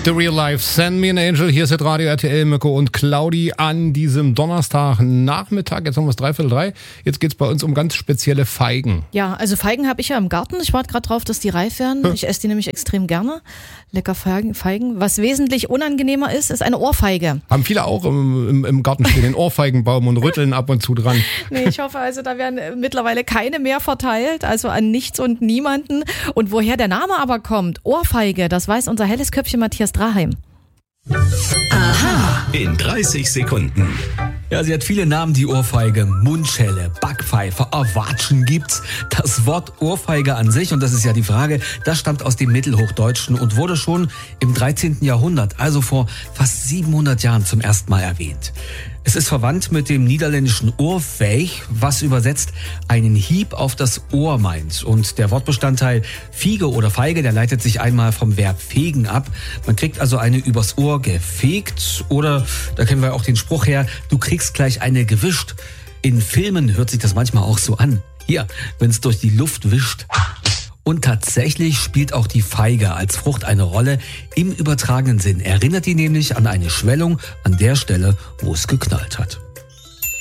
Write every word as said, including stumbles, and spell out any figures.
The Real Life, Send Me an Angel. Hier ist das Radio R T L, Mirko und Claudi an diesem Donnerstagnachmittag. Jetzt haben wir es dreiviertel drei. Jetzt geht es bei uns um ganz spezielle Feigen. Ja, also Feigen habe ich ja im Garten. Ich warte gerade drauf, dass die reif werden. Hm. Ich esse die nämlich extrem gerne. Lecker Feigen, Feigen. Was wesentlich unangenehmer ist, ist eine Ohrfeige. Haben viele auch im, im, im Garten stehen, den Ohrfeigenbaum und rütteln ab und zu dran. Nee, ich hoffe also, da werden mittlerweile keine mehr verteilt. Also an nichts und niemanden. Und woher der Name aber kommt, Ohrfeige, das weiß unser helles Köpfchen Matthias Draheim. Aha. In dreißig Sekunden. Ja, sie hat viele Namen, die Ohrfeige. Mundschelle, Backpfeife, Watschen gibt's. Das Wort Ohrfeige an sich, und das ist ja die Frage, das stammt aus dem Mittelhochdeutschen und wurde schon im dreizehnten Jahrhundert, also vor fast siebenhundert Jahren zum ersten Mal erwähnt. Es ist verwandt mit dem niederländischen Oorveeg, was übersetzt einen Hieb auf das Ohr meint. Und der Wortbestandteil Fiege oder Feige, der leitet sich einmal vom Verb fegen ab. Man kriegt also eine übers Ohr gefegt oder, da kennen wir auch den Spruch her, du kriegst gleich eine gewischt. In Filmen hört sich das manchmal auch so an. Hier, wenn es durch die Luft wischt. Und tatsächlich spielt auch die Feige als Frucht eine Rolle im übertragenen Sinn. Erinnert die nämlich an eine Schwellung an der Stelle, wo es geknallt hat.